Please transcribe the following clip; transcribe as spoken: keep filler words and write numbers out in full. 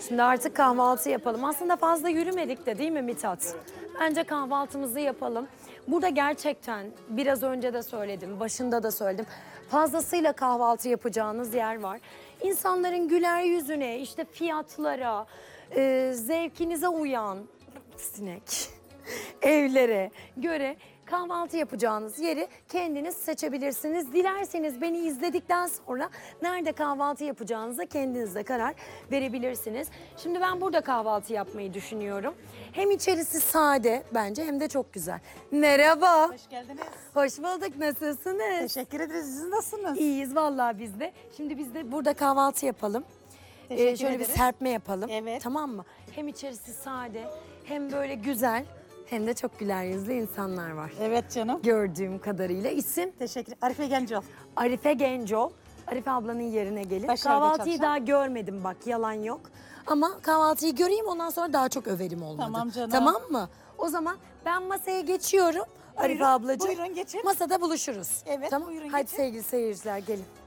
Şimdi artık kahvaltı yapalım. Aslında fazla yürümedik de değil mi Mithat? Bence kahvaltımızı yapalım. Burada gerçekten biraz önce de söyledim, başında da söyledim. Fazlasıyla kahvaltı yapacağınız yer var. İnsanların güler yüzüne, işte fiyatlara, e, zevkinize uyan sinek evlere göre kahvaltı yapacağınız yeri kendiniz seçebilirsiniz. Dilerseniz beni izledikten sonra nerede kahvaltı yapacağınıza kendiniz de karar verebilirsiniz. Şimdi ben burada kahvaltı yapmayı düşünüyorum. Hem içerisi sade bence hem de çok güzel. Merhaba. Hoş geldiniz. Hoş bulduk. Nasılsınız? Teşekkür ederiz. Siz nasılsınız? İyiyiz vallahi biz de. Şimdi biz de burada kahvaltı yapalım. Teşekkür Ee, şöyle ederiz. bir serpme yapalım. Evet. Tamam mı? Hem içerisi sade hem böyle güzel hem de çok güler yüzlü insanlar var. Evet canım. Gördüğüm kadarıyla. İsim Teşekkür. Arife Gencol. Arife Gencol. Arife ablanın yerine gelin. Başarıda Kahvaltıyı çalışan. daha görmedim bak, yalan yok. Ama kahvaltıyı göreyim, ondan sonra daha çok överim olmadı. Tamam canım. Tamam mı? O zaman ben masaya geçiyorum. Arife Buyurun, ablacığım. buyurun geçin. Masada buluşuruz. Evet, Tamam. buyurun Hadi geçin. sevgili seyirciler gelin.